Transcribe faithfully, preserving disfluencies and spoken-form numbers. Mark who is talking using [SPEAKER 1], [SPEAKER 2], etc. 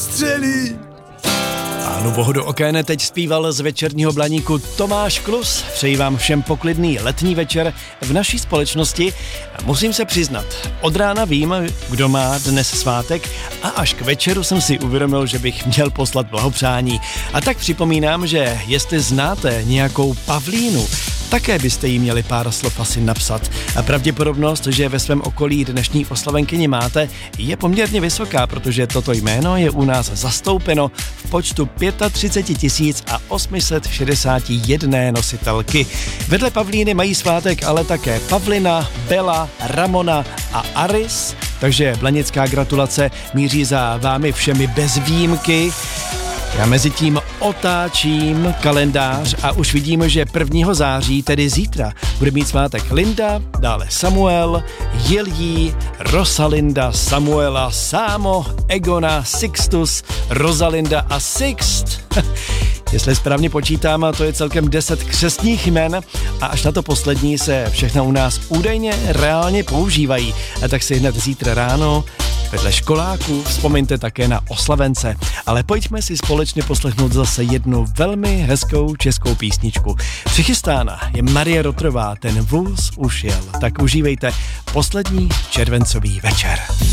[SPEAKER 1] zastřelí. Pánu bohu do okéne teď zpíval z Večerního Blaníku Tomáš Klus. Přeji vám všem poklidný letní večer v naší společnosti. Musím se přiznat, od rána vím, kdo má dnes svátek a až k večeru jsem si uvědomil, že bych měl poslat blahopřání. A tak připomínám, že jestli znáte nějakou Pavlínu, také byste jí měli pár slov asi napsat. A pravděpodobnost, že ve svém okolí dnešní oslavenkyni máte, je poměrně vysoká, protože toto jméno je u nás zastoupeno v počtu třicet pět tisíc osm set šedesát jedna nositelky. Vedle Pavlíny mají svátek ale také Pavlina, Bela, Ramona a Aris, takže blanická gratulace míří za vámi všemi bez výjimky. Já mezi tím otáčím kalendář a už vidíme, že prvního září, tedy zítra, bude mít svátek Linda, dále Samuel, Jiljí, Rosalinda, Samuela, Sámo, Egona, Sixtus, Rosalinda a Sixt. Jestli správně počítám, to je celkem deset křestních jmen a až na to poslední se všechna u nás údajně reálně používají. A tak si hned zítra ráno vedle školáků vzpomeňte také na oslavence. Ale pojďme si společně poslechnout zase jednu velmi hezkou českou písničku. Přichystána je Marie Rotrová, Ten vůz už jel. Tak užívejte poslední červencový večer.